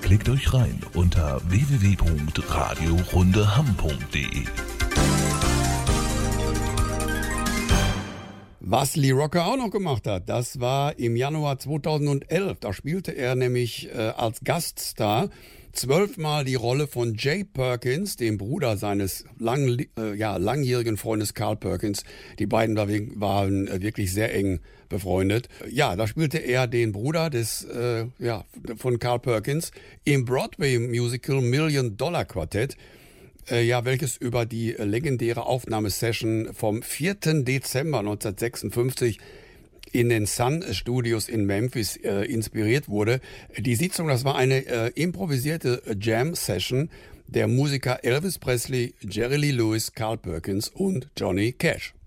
Klickt euch rein unter www.radiorundeham.de. Was Lee Rocker auch noch gemacht hat, das war im Januar 2011. Da spielte er nämlich als Gaststar 12-mal die Rolle von Jay Perkins, dem Bruder seines langjährigen Freundes Carl Perkins. Die beiden waren wirklich sehr eng befreundet. Ja, da spielte er den Bruder von Carl Perkins im Broadway-Musical Million Dollar Quartet. Welches über die legendäre Aufnahmesession vom 4. Dezember 1956 in den Sun Studios in Memphis inspiriert wurde. Die Sitzung, das war eine improvisierte Jam-Session der Musiker Elvis Presley, Jerry Lee Lewis, Carl Perkins und Johnny Cash.